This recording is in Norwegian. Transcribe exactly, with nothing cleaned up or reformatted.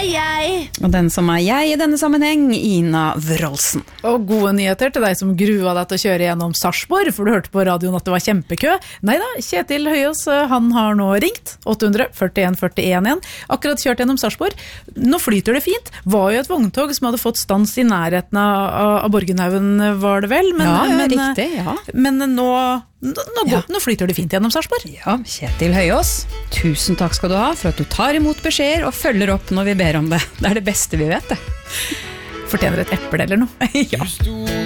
er jeg. Og den som er jeg i denne sammenheng, Ina Wroldsen. Og gode nyheter til deg som grua deg til å kjøre gjennom Sarpsborg, for du hørte på radioen at det var kjempekø. Neida, Kjetil Høyås, han har nå ringt åtte hundre førtien førtien igjen. Akkurat kjørt gjennom Sarpsborg. Nå flyter det fint. Var jo et vogntog som hadde fått stans i nærheten av, av Borgenhaugen, var det vel? Men, ja, ja, men, riktig, ja. Men nå, nå, nå, Ja. nå flyter det fint gjennom Sarpsborg. Ja, Kjetil Høyås, tusen takk skal du ha for at du tar imot beskjeder og følger opp når vi ber om det. Det er det beste vi vet, det. Fortjener et eple eller noe. Ja.